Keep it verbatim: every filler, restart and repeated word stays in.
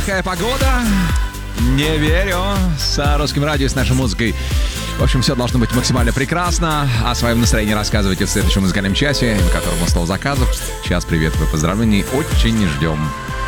Такая погода. Не верю. С Русским радио, с нашей музыкой. В общем, все должно быть максимально прекрасно. О своем настроении рассказывайте в следующем музыкальном часе, в котором стол заказов. Час приветов и поздравлений. Очень ждем.